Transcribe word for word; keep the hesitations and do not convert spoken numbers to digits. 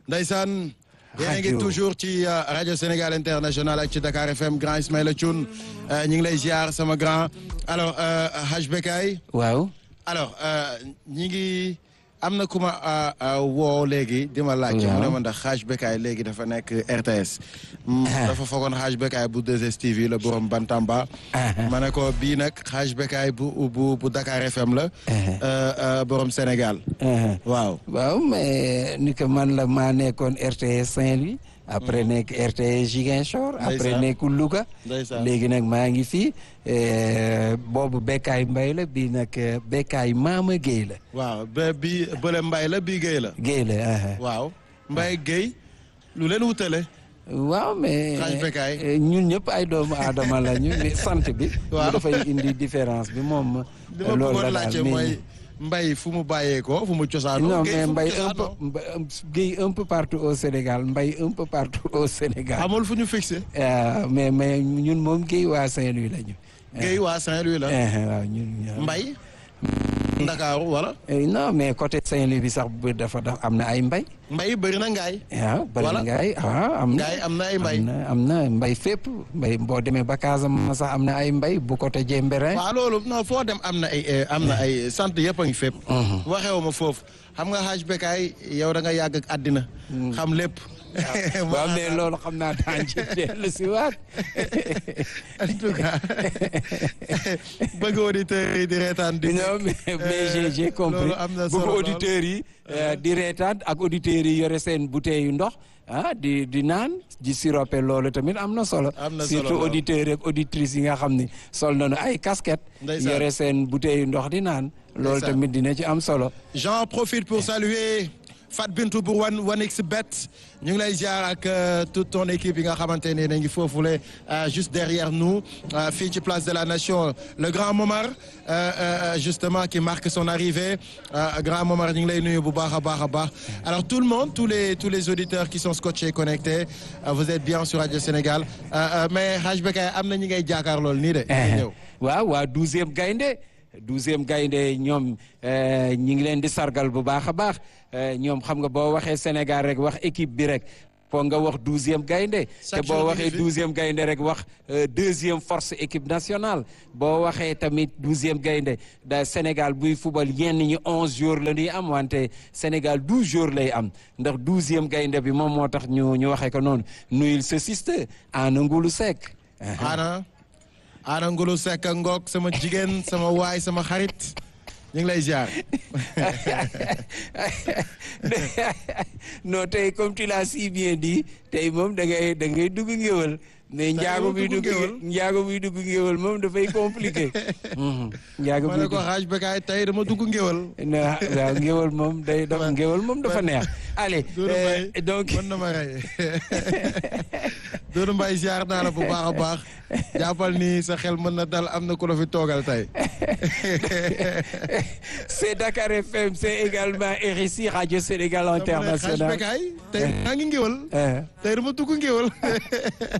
Ndeysaan yéen ngi toujours ci rajo Sénégal International ak ci Dakar F M grand Ismaïla Thioune ñu ngi lay ziar sama grand alors Hadj Bekkay. waaw. alors ñi ngi am na ku ma woo léegi di ma laaj. mu ne ma ndax Hadj Bekkay léegi dafa nekk R T S. dafa foogoon Hadj Bekkay bu deux S T V la borom Bantamba. ma ne ko bii nag Hadj Bekkay bu bu bu Dakar F M la. borom Sénégal. waaw. waaw mais ni ko man la maa nekkoon R T S Saint-Louis. après nekk R T S Ziguinchor. après nekk Louga. léegi nag maa ngi fii boobu Bekkay Mbaye la bii nag Bekkay Maama Guèye la. waaw ba bii bële Mbaye la bii Guèye la. Guèye la. waaw Mbaye Guèye lu leen wutale. waaw mais Hadj Bekkay ñun ñëpp ay doomu aadama la ñu mais sant bi. waaw dafay indi différence bi moom. loolu la daal mooy Mbaye fu mu bàyyeekoo fu mu cosaanoo. non mais Mbaye un peu Guèye un peu partout au Sénégal Mbaye un peu partout au Sénégal. amul fu ñu fixé. mais mais ñun moom Guèye waa Saint-Louis la ñu. Guèye waa Saint-Louis la. waaw ñun. Mbaye. Ndakaaru wala. non mais côté Saint-Louis bi sax dafa dafa am na ay mbay. mbay bëri na ngaay. waaw bëri na ngaay ah am na. ngaay am na ay mbay. am na am na mbay fépp mbay boo demee ba Casamance sax am na ay mbay bu côté Jemberin. waaw loolu non foo dem am na ay am na ay sant yëpp a ngi fépp. waxewu ma foofu xam nga Hadj Bekkay yow da nga yàgg ak àddina. xam lépp. waaw mais loolu xam naa daan ci dellu si waat. en tout cas bëgg auditeurs yi di reetaan di. non mais mais j'ai j'ai compris loolu am na solo bëgg auditeurs yi di reetaan ak auditeurs yi yore seen bouteille yu ndox ah di di naan di sirope loolu tamit am na solo. am na solo surtout auditeurs ak auditrices yi nga xam ni sol nañu ay casquette. yore seen bouteille yu ndox di naan. loolu tamit dina ci am solo. J'en profite pour saluer Fat Bintou pour wan wan x bet ñu ngi lay ziar ak toute ton équipe yi nga xamante ne na ngi foofule juste derrière nous fii ci place de la Nation le grand Momar justement qui marque son arrivée grand Momar ñu ngi lay nuyu bu baax a baax a baax alors tout le monde tous les tous les auditeurs qui sont scotchés connectés vous êtes bien sur Radio Sénégal mais Hadj Bekkay am na ñi ngay jaakaar lool nii de. waaw waa douzième gaynde douzième gaynde ñoom ñi ngi leen di sargal bu baax a baax ñoom xam nga boo waxee Sénégal rek wax équipe bi rek foog nga wax douzième gaynde te boo waxee douzième gaynde rek wax deuxième force équipe nationale boo waxee tamit douzième gaynde da Sénégal buy fubal yenn ñi onze jours la ñuy am wante Sénégal douze jours lay am ndax douzième gaynde bi moom moo tax ñu ñu waxee ko noonu nuyul sa sister Ana Ngulu Seck. Ana Ana Ngulu Seck ngoog sama jigéen sama waay sama xarit ñu ngi lay ziar. non tey comme tu l'as si bien dit tey moom da ngay da ngay dugg ngéwal mais njaago muy dugg njaago muy dugg ngéwal moom dafay compliqué. njaago ma ne ko Hadj Bekkay tey dama dugg ngéwal. non waaw ngéwal moom day dafa ngéwal moom dafa neex. allez donc mën na ma rey. Doudou Mbaye ziar naa la bu baax a baax jàppal ni sa xel mën na dal am na ku la fi toogal tey. c'est Dakar F M c'est également R S I Radio Sénégal International. Hadj Bekkay tey maa ngi ngéwal. tey dama dugg ngéwal.